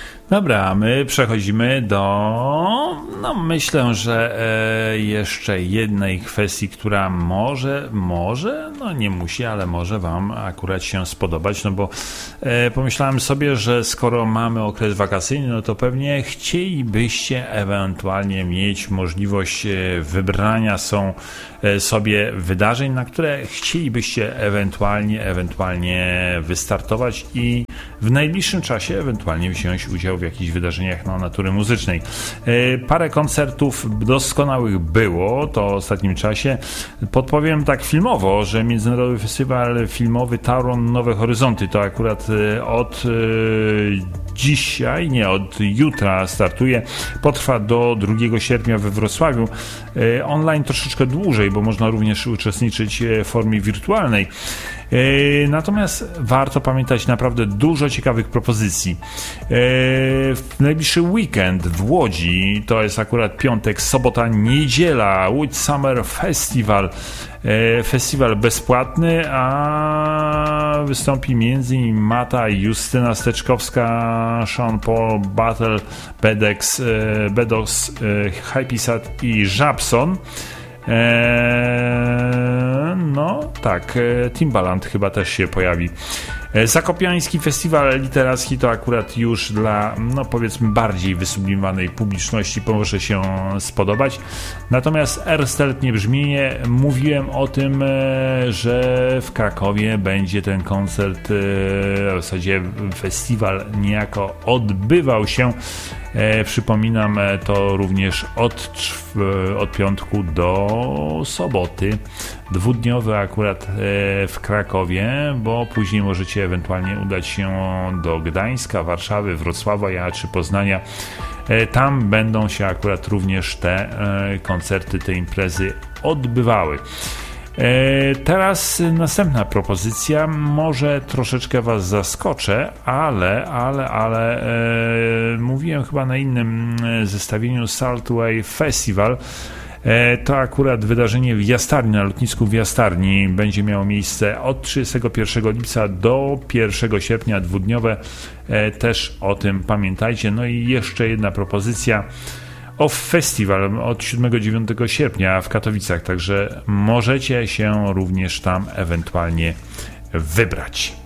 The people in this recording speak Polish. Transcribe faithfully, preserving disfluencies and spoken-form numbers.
Dobra, my przechodzimy do, no myślę, że e, jeszcze jednej kwestii, która może, może, no nie musi, ale może wam akurat się spodobać, no bo e, pomyślałem sobie, że skoro mamy okres wakacyjny, no to pewnie chcielibyście ewentualnie mieć możliwość e, wybrania są e, sobie wydarzeń, na które chcielibyście ewentualnie, ewentualnie wystartować i w najbliższym czasie ewentualnie wziąć udział w jakichś wydarzeniach no, natury muzycznej. E, parę koncertów doskonałych było to w ostatnim czasie. Podpowiem tak filmowo, że Międzynarodowy Festiwal Filmowy Tauron Nowe Horyzonty to akurat e, od e, dzisiaj, nie, od jutra startuje. Potrwa do drugiego sierpnia we Wrocławiu. E, online troszeczkę dłużej, bo można również uczestniczyć w formie wirtualnej. Natomiast warto pamiętać naprawdę dużo ciekawych propozycji. W najbliższy weekend w Łodzi, to jest akurat piątek, sobota, niedziela, Łódź Summer Festival. Festiwal bezpłatny, a wystąpi między innymi Mata, Justyna Steczkowska, Sean Paul, Battle, Bedex, Bedos, Hypisat i Żabson. Eee, no tak, Timbaland chyba też się pojawi. Zakopiański Festiwal Literacki to akurat już dla, no powiedzmy, bardziej wysublimowanej publiczności może się spodobać. Natomiast Ersteltnie Brzmienie, mówiłem o tym, że w Krakowie będzie ten koncert, w zasadzie festiwal niejako odbywał się. E, przypominam to również od, od piątku do soboty. Dwudniowy akurat e, w Krakowie, bo później możecie ewentualnie udać się do Gdańska, Warszawy, Wrocławia czy Poznania. E, tam będą się akurat również te e, koncerty, te imprezy odbywały. Teraz następna propozycja, może troszeczkę was zaskoczę, ale, ale, ale e, mówiłem chyba na innym zestawieniu Saltway Festival. E, to akurat wydarzenie w Jastarni, na lotnisku w Jastarni będzie miało miejsce od trzydziestego pierwszego lipca do pierwszego sierpnia, dwudniowe. E, też o tym pamiętajcie. No i jeszcze jedna propozycja. Off Festival od siódmego do dziewiątego sierpnia w Katowicach, także możecie się również tam ewentualnie wybrać.